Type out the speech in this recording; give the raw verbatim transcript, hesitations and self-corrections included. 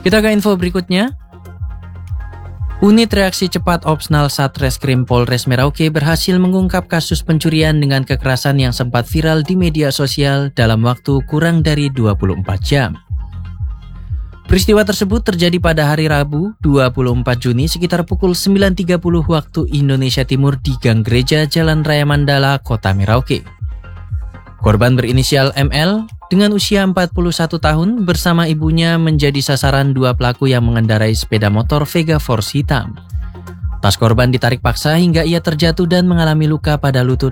Kita ke info berikutnya. Unit Reaksi Cepat Opsnal Satreskrim Polres Merauke berhasil mengungkap kasus pencurian dengan kekerasan yang sempat viral di media sosial dalam waktu kurang dari dua puluh empat jam. Peristiwa tersebut terjadi pada hari Rabu, dua puluh empat Juni sekitar pukul sembilan tiga puluh waktu Indonesia Timur di Gang Gereja Jalan Raya Mandala, Kota Merauke. Korban berinisial M L dengan usia empat puluh satu tahun bersama ibunya menjadi sasaran dua pelaku yang mengendarai sepeda motor Vega Force hitam. Tas korban ditarik paksa hingga ia terjatuh dan mengalami luka pada lutut